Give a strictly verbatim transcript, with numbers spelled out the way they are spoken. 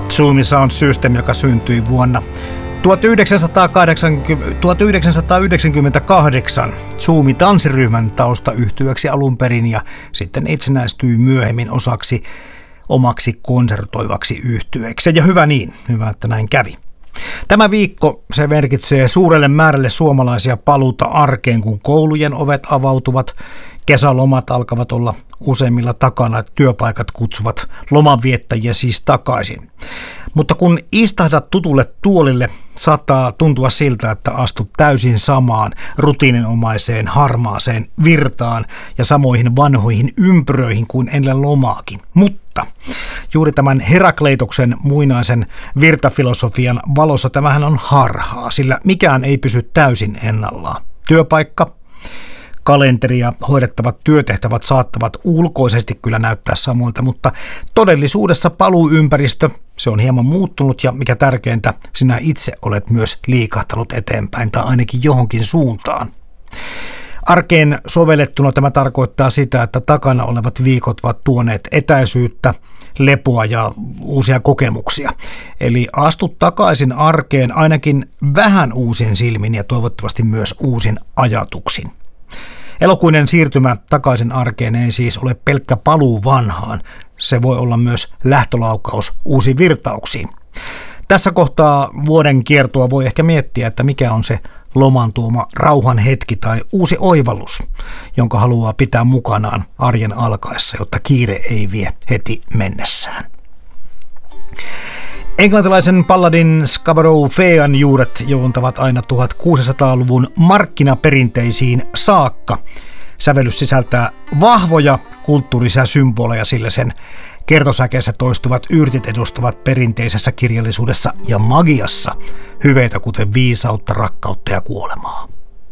Zoomi Sound System, joka syntyi vuonna tuhatyhdeksänsataayhdeksänkymmentäkahdeksan Zoomi tanssiryhmän taustayhtyeeksi alun perin ja sitten itsenäistyi myöhemmin osaksi omaksi konsertoivaksi yhtyeeksi. Ja hyvä niin, hyvä, että näin kävi. Tämä viikko se merkitsee suurelle määrälle suomalaisia paluuta arkeen, kun koulujen ovet avautuvat. Kesälomat alkavat olla useimmilla takana, että työpaikat kutsuvat lomanviettäjiä siis takaisin. Mutta kun istahdat tutulle tuolille, saattaa tuntua siltä, että astut täysin samaan rutiininomaiseen harmaaseen virtaan ja samoihin vanhoihin ympyröihin kuin ennen lomaakin. Mutta juuri tämän Herakleitoksen muinaisen virtafilosofian valossa tämähän on harhaa, sillä mikään ei pysy täysin ennallaan. Työpaikka, kalenteri ja hoidettavat työtehtävät saattavat ulkoisesti kyllä näyttää samoilta, mutta todellisuudessa paluuympäristö, se on hieman muuttunut ja mikä tärkeintä, sinä itse olet myös liikahtanut eteenpäin tai ainakin johonkin suuntaan. Arkeen sovellettuna tämä tarkoittaa sitä, että takana olevat viikot ovat tuoneet etäisyyttä, lepoa ja uusia kokemuksia. Eli astut takaisin arkeen ainakin vähän uusin silmin ja toivottavasti myös uusin ajatuksin. Elokuinen siirtymä takaisin arkeen ei siis ole pelkkä paluu vanhaan. Se voi olla myös lähtölaukaus uusiin virtauksiin. Tässä kohtaa vuoden kiertoa voi ehkä miettiä, että mikä on se loman tuoma rauhan hetki tai uusi oivallus, jonka haluaa pitää mukanaan arjen alkaessa, jotta kiire ei vie heti mennessään. Englantilaisen palladin Scarborough Fair'n juuret juontavat aina tuhatkuusisataaluvun markkinaperinteisiin saakka. Sävellys sisältää vahvoja kulttuurisia symboleja, sillä sen kertosäkeessä toistuvat yrtit edustavat perinteisessä kirjallisuudessa ja magiassa hyveitä kuten viisautta, rakkautta ja kuolemaa.